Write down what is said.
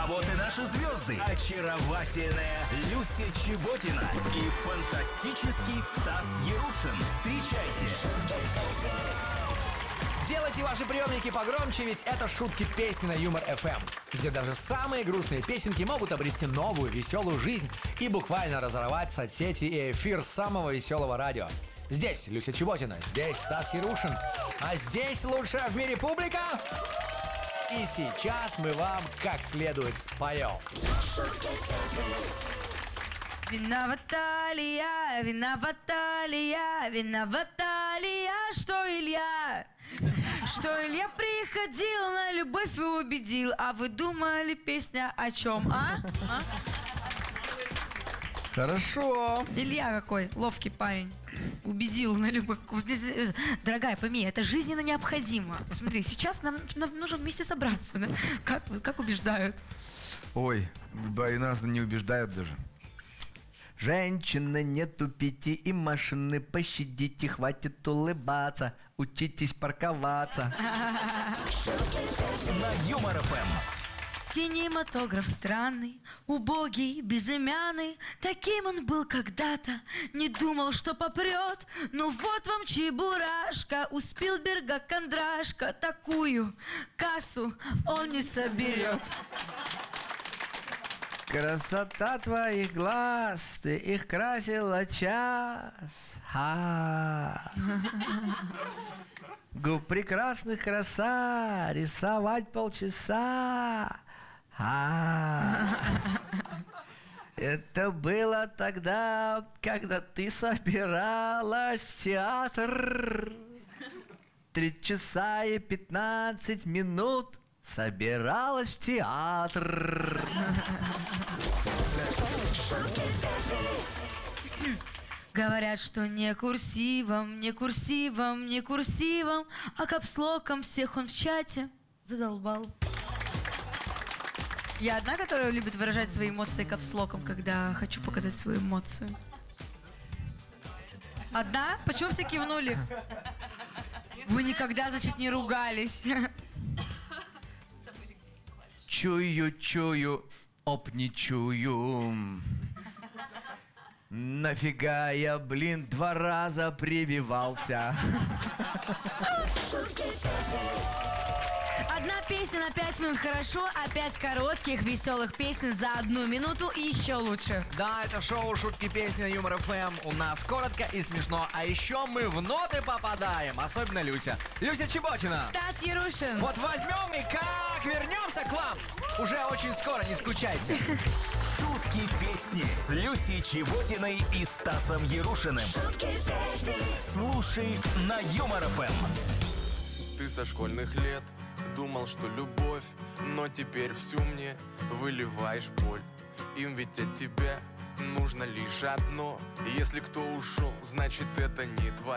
вот и наши звезды. Очаровательная Люся Чеботина и фантастический Стас Ярушин. Встречайте. Делайте ваши приемники погромче, ведь это шутки песни на Юмор ФМ, где даже самые грустные песенки могут обрести новую веселую жизнь и буквально разорвать соцсети и эфир самого веселого радио. Здесь Люся Чеботина, здесь Стас Ярушин, а здесь лучшая в мире публика. И сейчас мы вам как следует споем. Виновата ли я, виновата ли я, виновата ли я, что Илья приходил, на любовь и убедил. А вы думали, песня о чем, а? Хорошо. Илья какой ловкий парень. Убедил на любовь. Дорогая, пойми, это жизненно необходимо. Смотри, сейчас нам нужно вместе собраться, да? Как убеждают? Ой, да и нас не убеждают даже. Женщина, не тупите и машины пощадите, хватит улыбаться, учитесь парковаться. На Юмор ФМ. Кинематограф странный, убогий, безымянный. Таким он был когда-то, не думал, что попрет. Ну вот вам чебурашка, у Спилберга кондрашка. Такую кассу он не соберет. Красота твоих глаз, ты их красила час. Губ прекрасных краса, рисовать полчаса. Это было тогда, когда ты собиралась в театр. 3 часа и 15 минут собиралась в театр. Говорят, что не курсивом, не курсивом, не курсивом, а капслоком всех он в чате задолбал. Я одна, которая любит выражать свои эмоции капслоком, когда хочу показать свою эмоцию. Одна? Почему все кивнули? Вы никогда, значит, не ругались. Чую, не чую. Нафига я, 2 раза прививался. Одна песня на 5 минут хорошо, а 5 коротких, веселых песен за 1 минуту и еще лучше. Да, это шоу «Шутки песни» на Юмор ФМ. У нас коротко и смешно. А еще мы в ноты попадаем. Особенно Люся. Люся Чеботина. Стас Ярушин. Вот возьмем и как вернемся к вам. Уже очень скоро, не скучайте. Шутки песни с Люсей Чеботиной и Стасом Ярушиным. Слушай на Юмор ФМ. Ты со школьных лет думал, что любовь, но теперь всю мне выливаешь боль. Им ведь от тебя нужно лишь одно. Если кто ушел, значит это не твоя.